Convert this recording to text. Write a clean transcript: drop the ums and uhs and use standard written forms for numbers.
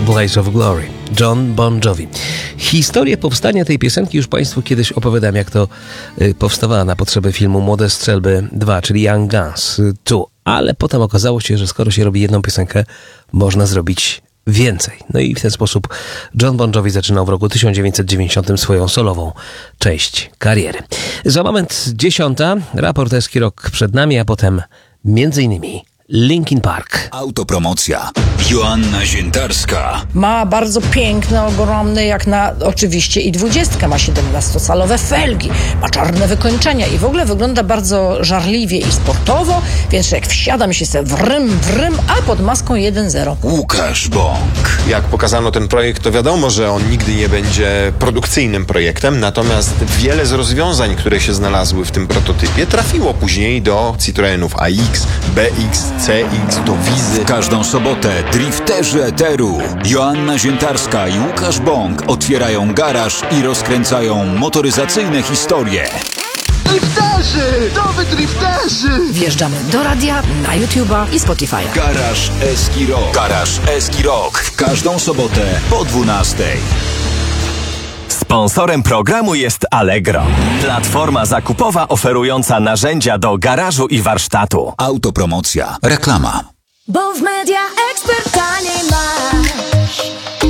Blaze of Glory, Jon Bon Jovi. Historię powstania tej piosenki już Państwu kiedyś opowiadałem, jak to powstawała na potrzeby filmu Młode Strzelby 2, czyli Young Guns 2. Ale potem okazało się, że skoro się robi jedną piosenkę, można zrobić więcej. No i w ten sposób Jon Bon Jovi zaczynał w roku 1990 swoją solową część kariery. Za moment 10. Raport Eski Rock przed nami, a potem m.in. Linkin Park. Autopromocja. Joanna Ziętarska. Ma bardzo piękne, ogromne, jak na oczywiście i 20, ma 17-calowe felgi, ma czarne wykończenia i w ogóle wygląda bardzo żarliwie i sportowo, więc jak wsiadam się se wrym, a pod maską 1.0. Łukasz Bąk. Jak pokazano ten projekt, to wiadomo, że on nigdy nie będzie produkcyjnym projektem, natomiast wiele z rozwiązań, które się znalazły w tym prototypie, trafiło później do Citroenów AX, BX, CX, do Wizy. Każdą sobotę drifterzy eteru Joanna Ziętarska i Łukasz Bąk otwierają garaż i rozkręcają motoryzacyjne historie. Drifterzy! Nowy drifterzy! Wjeżdżamy do radia, na YouTube'a i Spotify'a. Garaż Eski Rock. Garaż Eski Rock. W każdą sobotę po 12:00. Sponsorem programu jest Allegro, platforma zakupowa oferująca narzędzia do garażu i warsztatu. Autopromocja. Reklama. Bo w Media Expert taniej masz.